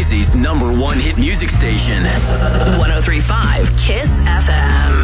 Jersey's #1 hit music station. 103.5 KISS FM.